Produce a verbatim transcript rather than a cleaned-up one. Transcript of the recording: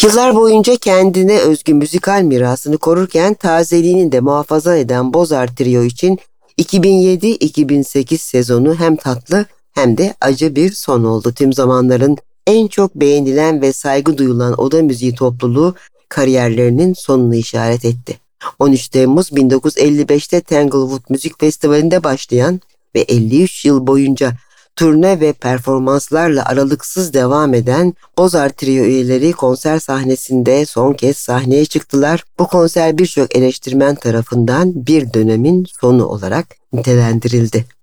Yıllar boyunca kendine özgü müzikal mirasını korurken tazeliğini de muhafaza eden Bozart Trio için iki bin yedi iki bin sekiz sezonu hem tatlı hem de acı bir son oldu. Tüm zamanların en çok beğenilen ve saygı duyulan oda müziği topluluğu kariyerlerinin sonunu işaret etti. on üç Temmuz bin dokuz yüz elli beşte Tanglewood Müzik Festivali'nde başlayan ve elli üç yıl boyunca turne ve performanslarla aralıksız devam eden Bozart Trio üyeleri konser sahnesinde son kez sahneye çıktılar. Bu konser birçok eleştirmen tarafından bir dönemin sonu olarak nitelendirildi.